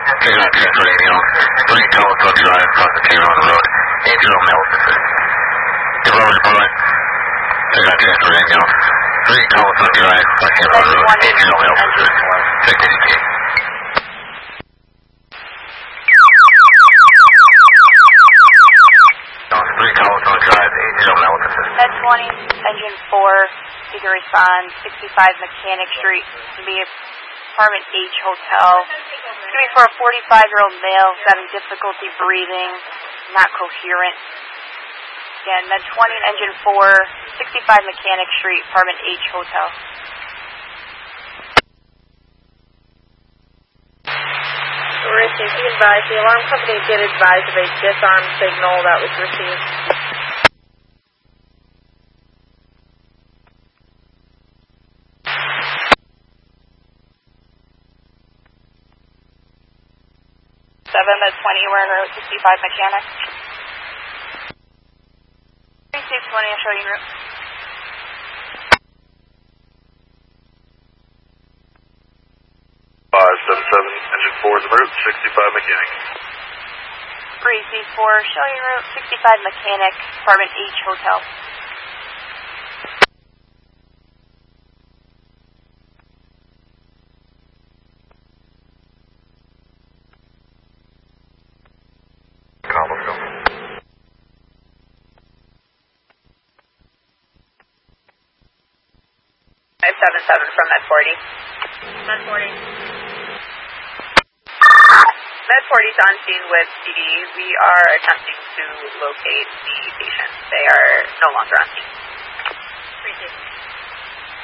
Taking out transfer radio. 3 Telephone Drive, Prosecutor on the road. 80 Melville. Development Department. Taking out transfer radio. 3 Telephone Drive, Prosecutor on the road. 80 Melville. Check this key. Med 20, engine 4, you can respond, 65 Mechanic Street, it's going to be apartment H Hotel. It's going to be for a 45-year-old male who's having difficulty breathing, not coherent. Again, Med 20, engine 4, 65 Mechanic Street, apartment H Hotel. Received, advised. The alarm company did advise of a disarm signal that was received. Med 20, we're en route 65 Mechanic. 3620, I'll show you en route. Engine 4 is en route, 65 Mechanic. 3C4, show you en route 65 Mechanic, apartment H Hotel. Cobblestone. 577 from Med 40. Med 40. Med 40 is on scene with CD. We are attempting to locate the patient. They are no longer on scene.